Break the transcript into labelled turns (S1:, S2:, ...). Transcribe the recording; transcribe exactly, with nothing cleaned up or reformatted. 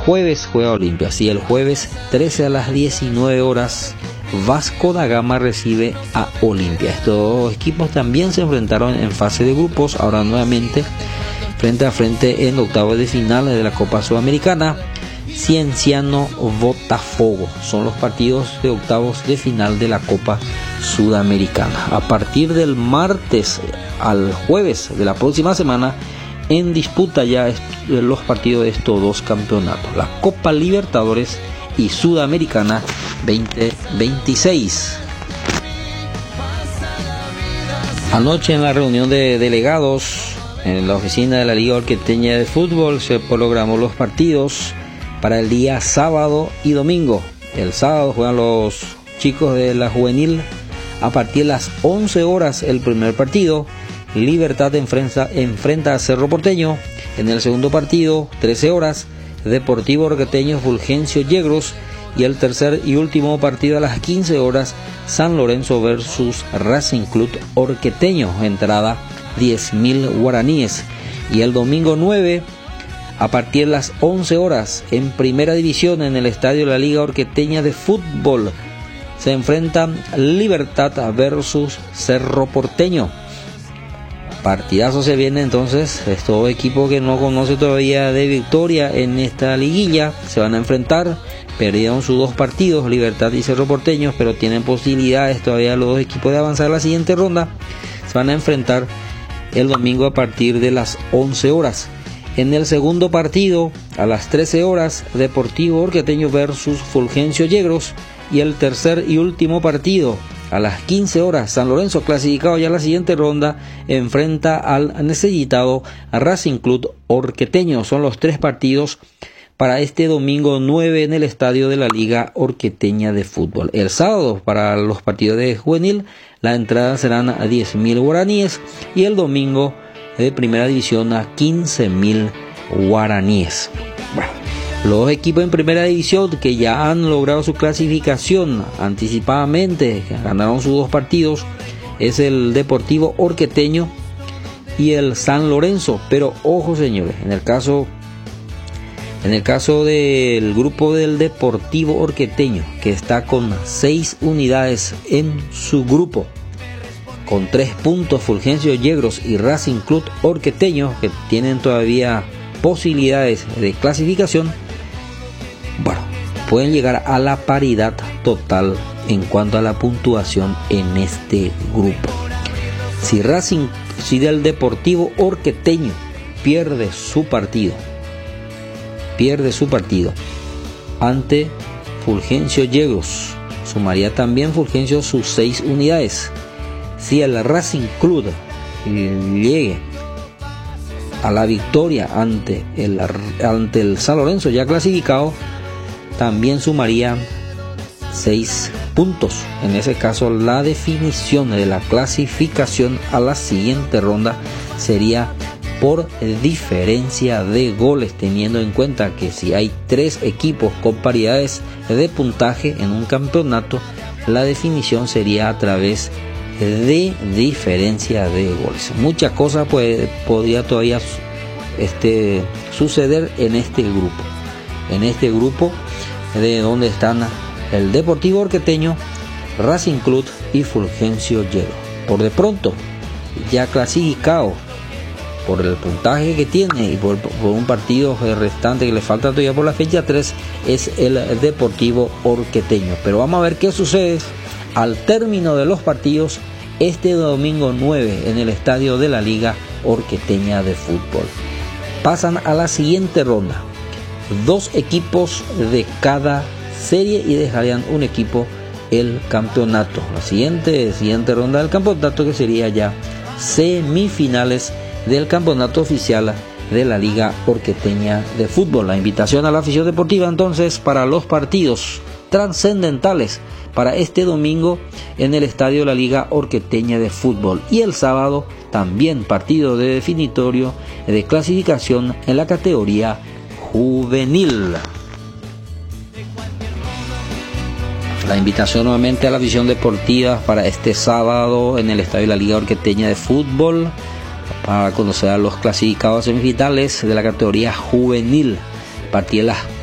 S1: jueves juega Olimpia. Sí, el jueves trece a las diecinueve horas Vasco da Gama recibe a Olimpia. Estos dos equipos también se enfrentaron en fase de grupos, ahora nuevamente frente a frente en octavos de final de la Copa Sudamericana. Cienciano Botafogo son los partidos de octavos de final de la Copa Sudamericana. A partir del martes al jueves de la próxima semana, en disputa ya los partidos de estos dos campeonatos, la Copa Libertadores y Sudamericana veinte veintiséis. Anoche en la reunión de delegados en la oficina de la Liga Orqueteña de Fútbol se programó los partidos para el día sábado y domingo. El sábado juegan los chicos de la juvenil a partir de las once horas el primer partido. Libertad enfrenta, enfrenta a Cerro Porteño. En el segundo partido, trece horas, Deportivo Orqueteño Fulgencio Yegros. Y el tercer y último partido a las quince horas, San Lorenzo versus Racing Club Orqueteño. Entrada diez mil guaraníes. Y el domingo nueve, a partir de las once horas, en primera división en el estadio de la Liga Orqueteña de Fútbol, se enfrentan Libertad versus Cerro Porteño. Partidazo se viene entonces. Estos equipos que no conoce todavía de victoria en esta liguilla se van a enfrentar. Perdieron sus dos partidos, Libertad y Cerro Porteño, pero tienen posibilidades todavía los dos equipos de avanzar a la siguiente ronda. Se van a enfrentar el domingo a partir de las once horas. En el segundo partido, a las trece horas, Deportivo Orqueteño versus Fulgencio Yegros. Y el tercer y último partido, a las quince horas, San Lorenzo, clasificado ya a la siguiente ronda, enfrenta al necesitado Racing Club Orqueteño. Son los tres partidos para este domingo nueve en el estadio de la Liga Orqueteña de Fútbol. El sábado, para los partidos de juvenil, la entrada serán a diez mil guaraníes y el domingo de primera división a quince mil guaraníes. Bueno, los equipos en primera división que ya han logrado su clasificación anticipadamente, que ganaron sus dos partidos, es el Deportivo Orqueteño y el San Lorenzo. Pero ojo, señores, en el caso en el caso del grupo del Deportivo Orqueteño, que está con seis unidades en su grupo, con tres puntos Fulgencio Yegros y Racing Club Orqueteño, que tienen todavía posibilidades de clasificación, bueno, pueden llegar a la paridad total en cuanto a la puntuación en este grupo. Si Racing, si del Deportivo Orqueteño pierde su partido, pierde su partido ante Fulgencio Yegros, sumaría también Fulgencio sus seis unidades. Si el Racing Club llegue a la victoria ante el, ante el San Lorenzo ya clasificado, también sumarían seis puntos. En ese caso, la definición de la clasificación a la siguiente ronda sería por diferencia de goles, teniendo en cuenta que si hay tres equipos con paridades de puntaje en un campeonato, la definición sería a través de diferencia de goles. Muchas cosas puede, podría todavía este, suceder en este grupo. En este grupo de donde están el Deportivo Orqueteño, Racing Club y Fulgencio Yegros. Por de pronto, ya clasificado por el puntaje que tiene y por, por un partido restante que le falta todavía por la fecha tres, es el Deportivo Orqueteño. Pero vamos a ver qué sucede al término de los partidos este domingo nueve en el estadio de la Liga Orqueteña de Fútbol. Pasan a la siguiente ronda dos equipos de cada serie y dejarían un equipo el campeonato. La siguiente, siguiente ronda del campeonato, que sería ya semifinales del campeonato oficial de la Liga Orqueteña de Fútbol. La invitación a la afición deportiva entonces para los partidos trascendentales para este domingo en el estadio de la Liga Orqueteña de Fútbol, y el sábado también partido de definitorio de clasificación en la categoría juvenil. La invitación nuevamente a la afición deportiva para este sábado en el estadio de la Liga Orqueteña de Fútbol para conocer a los clasificados semifinales de la categoría juvenil a partir de las